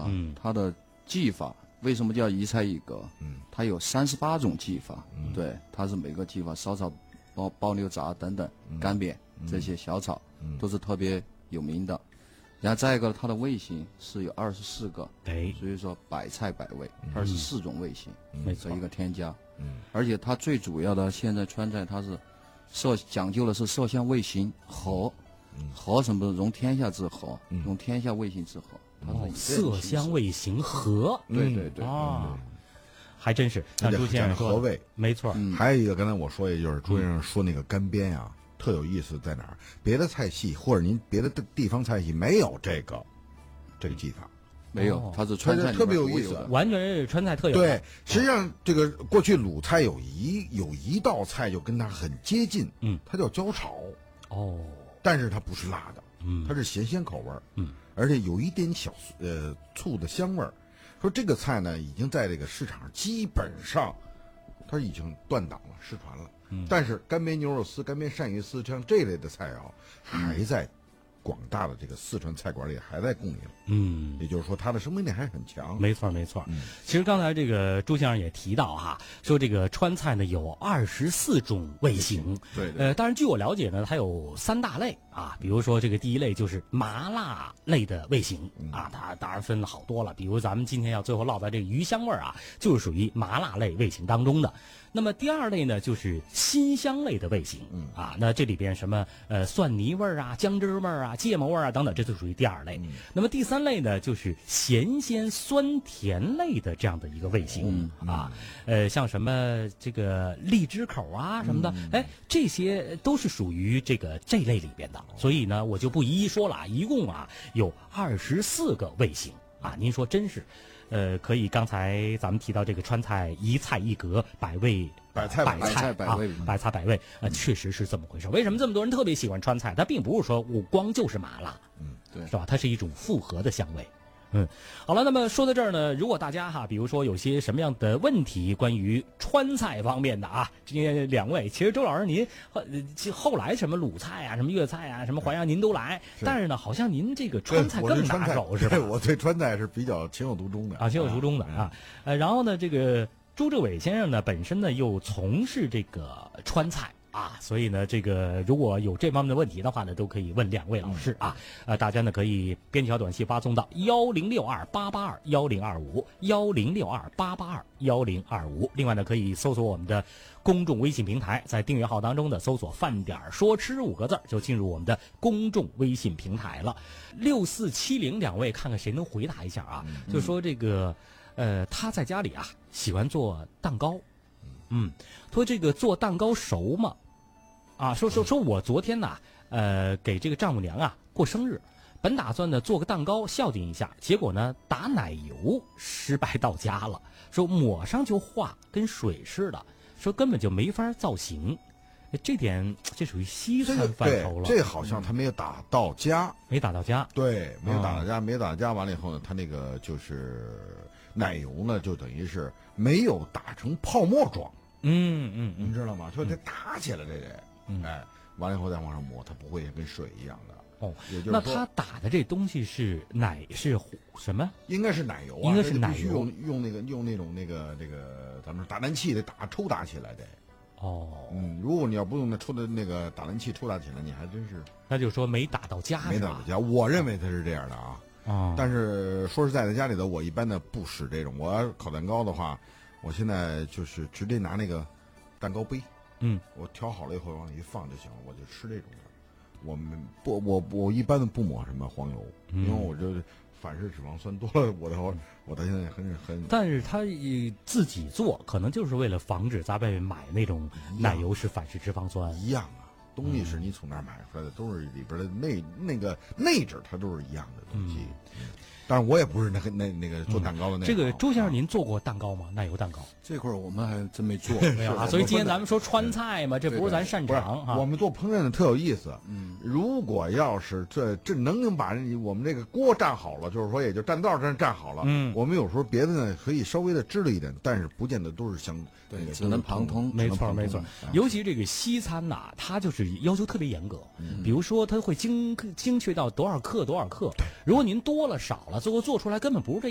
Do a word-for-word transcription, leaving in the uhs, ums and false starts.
哈，嗯、它的技法为什么叫一菜一格？嗯，它有三十八种技法，嗯、对，它是每个技法烧炒、包包牛杂等等，嗯、干煸这些小炒、嗯、都是特别有名的。然后再一个，它的味型是有二十四个， 哎， 所以说百菜百味，二十四种味型， 没错， 一个添加。嗯，而且它最主要的，现在川菜它是色讲究的是色香味形和，和什么容天下之和，容天下味形之和。 哦，色香味形和， 对对对啊，还真是像朱先生说和味， 没错。 还有一个，刚才我说也就是朱先生说那个干煸呀。特有意思在哪儿？别的菜系或者您别的地方菜系没有这个这个技法， 没有，它是川菜特别有意思， 完全是川菜特有。 对，实际上这个过去鲁菜有一有一道菜就跟它很接近，嗯，它叫椒炒， 哦， 但是它不是辣的， 嗯， 它是咸鲜口味儿， 嗯， 而且有一点小呃醋的香味儿。说这个菜呢，已经在这个市场上基本上它已经断档了，失传了。但是干煸牛肉丝、干煸鳝鱼丝像这类的菜肴，还在广大的这个四川菜馆里还在供应。 嗯， 也就是说它的生命力还很强。 没错没错。嗯，其实刚才这个朱先生也提到哈，说这个川菜呢有二十四种味型。 对, 对。 呃，当然据我了解呢，它有三大类啊，比如说这个第一类就是麻辣类的味型、嗯、啊，它当然分了好多了。比如咱们今天要最后唠到这个鱼香味啊，就是属于麻辣类味型当中的。那么第二类呢，就是辛香类的味型，嗯啊，那这里边什么呃蒜泥味儿啊、姜汁味儿啊、芥末味儿啊等等，这都属于第二类。嗯、那么第三类呢，就是咸鲜酸甜类的这样的一个味型、嗯、啊，呃，像什么这个荔枝口啊什么的，嗯、哎，这些都是属于这个这类里边的。所以呢，我就不一一说了，一共啊有二十四个味型啊，您说真是。呃，可以，刚才咱们提到这个川菜一菜一格，百味百菜百菜百味， 百菜百味，呃，确实是这么回事。为什么这么多人特别喜欢川菜？它并不是说我光就是麻辣， 嗯，对， 是吧？它是一种复合的香味。嗯，好了，那么说到这儿呢，如果大家哈，比如说有些什么样的问题关于川菜方面的啊，今天两位，其实周老师您后后来什么鲁菜啊、什么粤菜啊、什么淮扬您都来，但是呢，好像您这个川菜更拿手是吧？ 对，我对川菜是比较情有独钟的啊，情有独钟的啊。呃，然后呢，这个朱志伟先生呢，本身呢又从事这个川菜。啊，所以呢，这个如果有这方面的问题的话呢，都可以问两位老师啊。呃，大家呢可以编条短信发送到幺零六二八八二幺零二五幺零六二八八二幺零二五。另外呢，可以搜索我们的公众微信平台，在订阅号当中的搜索“饭点说吃”五个字，就进入我们的公众微信平台了。六四七零两位，看看谁能回答一下啊？嗯、就说这个，呃，他在家里啊喜欢做蛋糕，嗯，说这个做蛋糕熟吗？啊，说说说我昨天呐，呃，给这个丈母娘啊过生日，本打算呢做个蛋糕孝敬一下，结果呢打奶油失败到家了，说抹上就化，跟水似的，说根本就没法造型。这点这属于西餐范畴了。 这这好像他没有打到家， 嗯、没打到家。 对，没有打到家，嗯、没打到家。完了以后呢，他那个就是奶油呢，就等于是没有打成泡沫状。 嗯嗯嗯， 你知道吗？就得打起来，这得。嗯、哎，完了以后再往上抹，它不会跟水一样的。 哦，也就是那他打的这东西是奶是什么？ 应该是奶油啊， 应该是奶油。 用用那个用那种那个那个咱们说打蛋器得打抽打起来得。 哦， 嗯，如果你要不用那抽的那个打蛋器抽打起来，你还真是。 那就是说没打到家， 没打到家。我认为它是这样的啊。 哦。 但是说实在的，家里头我一般的不使这种。我要烤蛋糕的话，我现在就是直接拿那个蛋糕杯。 嗯， 我调好了以后往里一放就行了，我就吃这种的。我们不，我我一般的不抹什么黄油，嗯、因为我这反式脂肪酸多了，我的我到现在很很。 但是他自己做，可能就是为了防止在外面买那种奶油是反式脂肪酸一样啊。东西是你从那儿买出来的，都是里边的内那个内质，它都是一样的东西。嗯但是我也不是那个那那个做蛋糕的那个、 嗯。这个周先生，您做过蛋糕吗？奶油蛋糕这块我们还真没做， 没有啊。所以今天咱们说川菜嘛，这不是咱擅长哈。 我们做烹饪的特有意思。嗯，如果要是这这能把我们这个锅站好了，就是说也就站道上站好了。嗯，我们有时候别的呢可以稍微的支了一点，但是不见得都是相对，只能旁通。 没错没错。尤其这个西餐呐，它就是要求特别严格。比如说，它会精精确到多少克多少克。如果您多了少了，最后做出来根本不是这